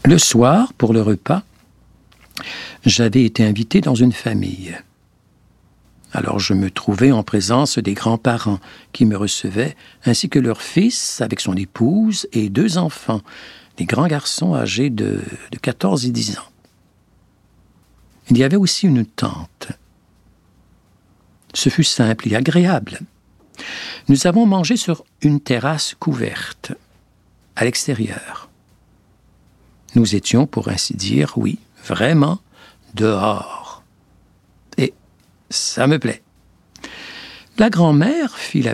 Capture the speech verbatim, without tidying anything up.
Le soir, pour le repas, j'avais été invité dans une famille. Alors je me trouvais en présence des grands-parents qui me recevaient, ainsi que leur fils avec son épouse et deux enfants, des grands garçons âgés de, de quatorze et dix ans. Il y avait aussi une tante. Ce fut simple et agréable. Nous avons mangé sur une terrasse couverte, à l'extérieur. Nous étions, pour ainsi dire, oui, vraiment dehors. Et ça me plaît. La grand-mère fit la